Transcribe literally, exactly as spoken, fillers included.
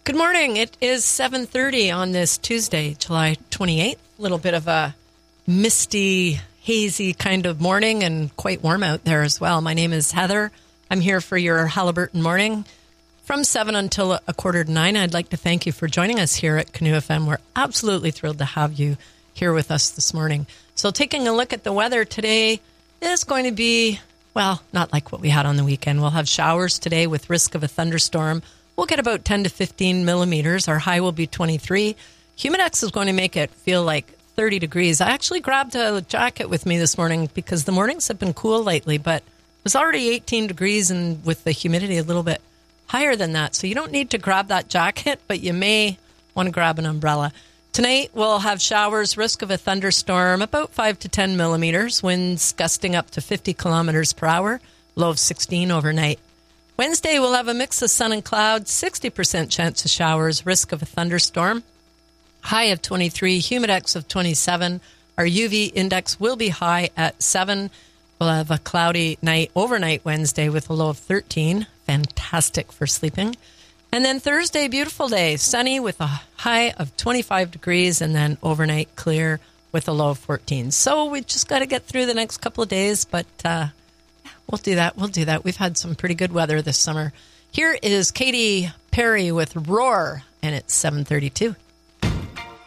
Good morning. It is seven thirty on this Tuesday, July twenty-eighth. A little bit of a misty, hazy kind of morning and quite warm out there as well. My name is Heather. I'm here for your Haliburton morning from seven until a quarter to nine. I'd like to thank you for joining us here at Canoe F M. We're absolutely thrilled to have you here with us this morning. So taking a look at the weather today is going to be, well, not like what we had on the weekend. We'll have showers today with risk of a thunderstorm. We'll get about ten to fifteen millimeters. Our high will be twenty-three. Humidex is going to make it feel like thirty degrees. I actually grabbed a jacket with me this morning because the mornings have been cool lately, but it was already eighteen degrees and with the humidity a little bit higher than that. So you don't need to grab that jacket, but you may want to grab an umbrella. Tonight we'll have showers, risk of a thunderstorm, about five to ten millimeters, winds gusting up to fifty kilometers per hour, low of sixteen overnight. Wednesday, we'll have a mix of sun and clouds, sixty percent chance of showers, risk of a thunderstorm, high of twenty-three, humidex of twenty-seven. Our U V index will be high at seven. We'll have a cloudy night overnight Wednesday with a low of thirteen. Fantastic for sleeping. And then Thursday, beautiful day, sunny with a high of twenty-five degrees, and then overnight clear with a low of fourteen. So we just got to get through the next couple of days, but uh, we'll do that. We'll do that. We've had some pretty good weather this summer. Here is Katy Perry with Roar, and it's seven thirty-two.